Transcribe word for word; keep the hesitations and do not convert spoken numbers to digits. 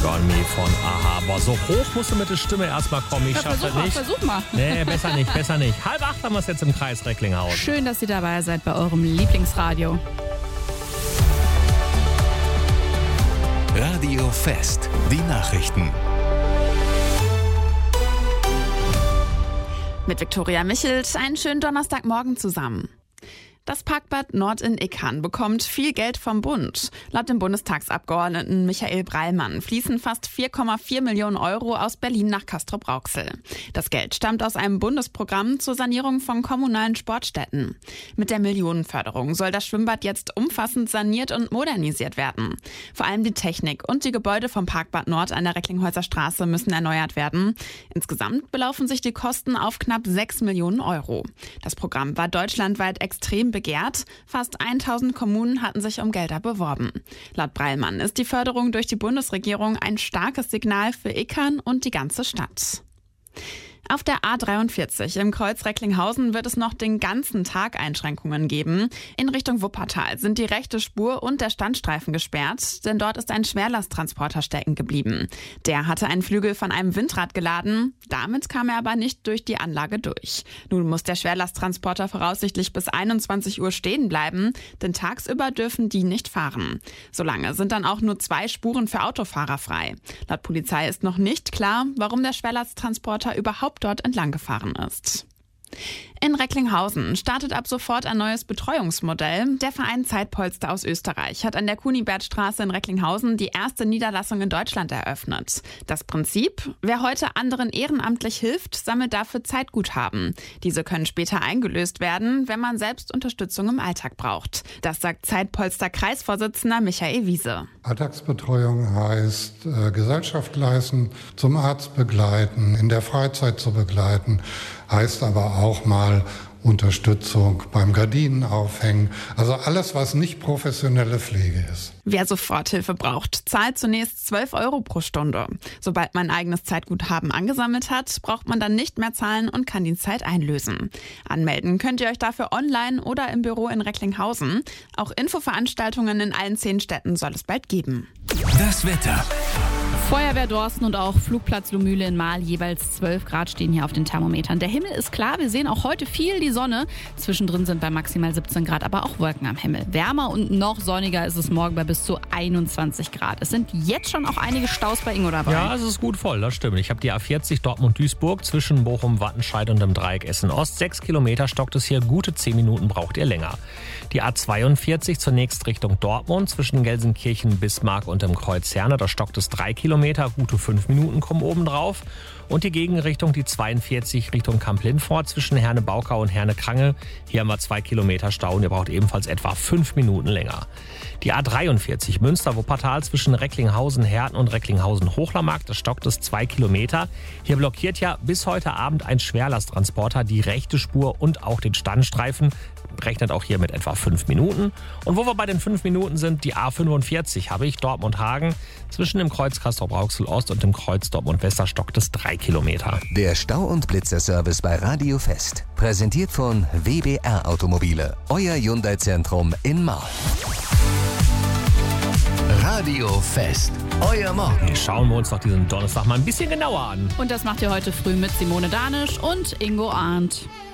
Burn Me von Aha. Aber so hoch musst du mit der Stimme erstmal kommen. Ich Ja, schaffe versuch das mal, nicht. versuch mal. Nee, besser nicht, besser nicht. Halb acht haben wir es jetzt im Kreis Recklinghausen. Schön, dass ihr dabei seid bei eurem Lieblingsradio. Radio Fest, die Nachrichten. Mit Viktoria Michelt einen schönen Donnerstagmorgen zusammen. Das Parkbad Nord in Ickern bekommt viel Geld vom Bund. Laut dem Bundestagsabgeordneten Michael Breilmann fließen fast vier Komma vier Millionen Euro aus Berlin nach Castrop-Rauxel. Das Geld stammt aus einem Bundesprogramm zur Sanierung von kommunalen Sportstätten. Mit der Millionenförderung soll das Schwimmbad jetzt umfassend saniert und modernisiert werden. Vor allem die Technik und die Gebäude vom Parkbad Nord an der Recklinghäuser Straße müssen erneuert werden. Insgesamt belaufen sich die Kosten auf knapp sechs Millionen Euro. Das Programm war deutschlandweit extrem begehrt. Fast tausend Kommunen hatten sich um Gelder beworben. Laut Breilmann ist die Förderung durch die Bundesregierung ein starkes Signal für Ickern und die ganze Stadt. Auf der A dreiundvierzig im Kreuz Recklinghausen wird es noch den ganzen Tag Einschränkungen geben. In Richtung Wuppertal sind die rechte Spur und der Standstreifen gesperrt, denn dort ist ein Schwerlasttransporter stecken geblieben. Der hatte einen Flügel von einem Windrad geladen, damit kam er aber nicht durch die Anlage durch. Nun muss der Schwerlasttransporter voraussichtlich bis einundzwanzig Uhr stehen bleiben, denn tagsüber dürfen die nicht fahren. Solange sind dann auch nur zwei Spuren für Autofahrer frei. Laut Polizei ist noch nicht klar, warum der Schwerlasttransporter überhaupt dort entlang gefahren ist. In Recklinghausen startet ab sofort ein neues Betreuungsmodell. Der Verein Zeitpolster aus Österreich hat an der Kunibertstraße in Recklinghausen die erste Niederlassung in Deutschland eröffnet. Das Prinzip: Wer heute anderen ehrenamtlich hilft, sammelt dafür Zeitguthaben. Diese können später eingelöst werden, wenn man selbst Unterstützung im Alltag braucht. Das sagt Zeitpolster-Kreisvorsitzender Michael Wiese. Alltagsbetreuung heißt äh, Gesellschaft leisten, zum Arzt begleiten, in der Freizeit zu begleiten, heißt aber auch mal Unterstützung beim Gardinenaufhängen. Also alles, was nicht professionelle Pflege ist. Wer Soforthilfe braucht, zahlt zunächst zwölf Euro pro Stunde. Sobald man eigenes Zeitguthaben angesammelt hat, braucht man dann nicht mehr zahlen und kann die Zeit einlösen. Anmelden könnt ihr euch dafür online oder im Büro in Recklinghausen. Auch Infoveranstaltungen in allen zehn Städten soll es bald geben. Das Wetter. Feuerwehr Dorsten und auch Flugplatz Lohmühle in Mahl, jeweils zwölf Grad stehen hier auf den Thermometern. Der Himmel ist klar, wir sehen auch heute viel die Sonne. Zwischendrin sind bei maximal siebzehn Grad aber auch Wolken am Himmel. Wärmer und noch sonniger ist es morgen bei bis zu einundzwanzig Grad. Es sind jetzt schon auch einige Staus bei Ingo dabei. Ja, es ist gut voll, das stimmt. Ich habe die A vierzig Dortmund-Duisburg zwischen Bochum, Wattenscheid und dem Dreieck Essen-Ost. Sechs Kilometer stockt es hier, gute zehn Minuten braucht ihr länger. Die A zweiundvierzig zunächst Richtung Dortmund zwischen Gelsenkirchen, Bismarck und dem Kreuz Herne. Da stockt es drei Kilometer, gute fünf Minuten kommen oben drauf. Und die Gegenrichtung, die zweiundvierzig Richtung Kamp-Lindfort zwischen Herne-Baukau und Herne-Krange. Hier haben wir zwei Kilometer Stau und ihr braucht ebenfalls etwa fünf Minuten länger. Die A dreiundvierzig Münster-Wuppertal zwischen Recklinghausen-Herten und Recklinghausen-Hochlermark. Da stockt es zwei Kilometer. Hier blockiert ja bis heute Abend ein Schwerlasttransporter die rechte Spur und auch den Standstreifen. Rechnet auch hier mit etwa fünf Minuten. Und wo wir bei den fünf Minuten sind, die A fünfundvierzig habe ich, Dortmund-Hagen. Zwischen dem Kreuz Castrop-Rauxel-Ost und dem Kreuz Dortmund-Wester stockt es drei Kilometer. Der Stau- und Blitzerservice bei Radio Fest. Präsentiert von W B R Automobile. Euer Hyundai-Zentrum in Mahl. Radio Fest. Euer Morgen. Schauen wir uns doch diesen Donnerstag mal ein bisschen genauer an. Und das macht ihr heute früh mit Simone Danisch und Ingo Arndt.